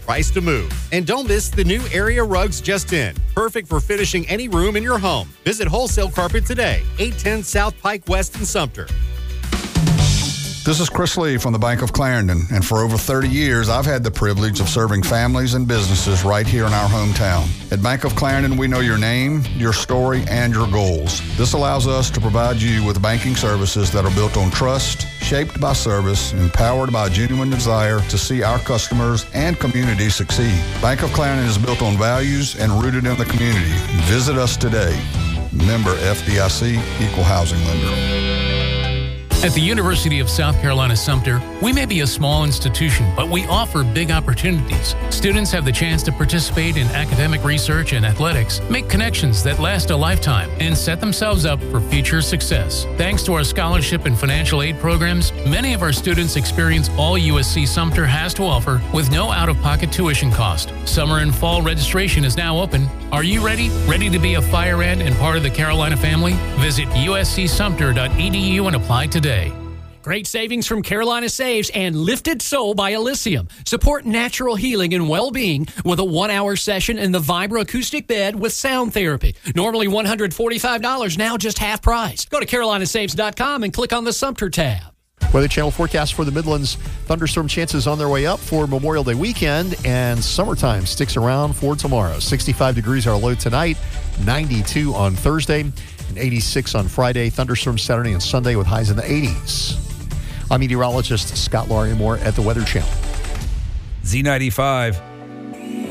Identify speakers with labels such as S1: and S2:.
S1: price to move. And don't miss the new area rugs just in. Perfect for finishing any room in your home. Visit Wholesale Carpet today, 810 South Pike West in Sumter.
S2: This is Chris Lee from the Bank of Clarendon, and for over 30 years, I've had the privilege of serving families and businesses right here in our hometown. At Bank of Clarendon, we know your name, your story, and your goals. This allows us to provide you with banking services that are built on trust, shaped by service, and powered by a genuine desire to see our customers and community succeed. Bank of Clarendon is built on values and rooted in the community. Visit us today. Member FDIC, Equal Housing Lender.
S3: At the University of South Carolina Sumter, we may be a small institution, but we offer big opportunities. Students have the chance to participate in academic research and athletics, make connections that last a lifetime, and set themselves up for future success. Thanks to our scholarship and financial aid programs, many of our students experience all USC Sumter has to offer with no out-of-pocket tuition cost. Summer and fall registration is now open. Are you ready? Ready to be a fire ant and part of the Carolina family? Visit uscsumter.edu and apply today.
S4: Great savings from Carolina Saves and Lifted Soul by Elysium. Support natural healing and well-being with a 1-hour session in the vibroacoustic bed with sound therapy. Normally $145, now just half price. Go to carolinasaves.com and click on the Sumter tab.
S5: Weather Channel forecast for the Midlands. Thunderstorm chances on their way up for Memorial Day weekend, and summertime sticks around for tomorrow. 65 degrees our low tonight, 92 on Thursday, and 86 on Friday. Thunderstorms Saturday and Sunday with highs in the 80s. I'm meteorologist Scott Larimore at the Weather Channel.
S6: Z95.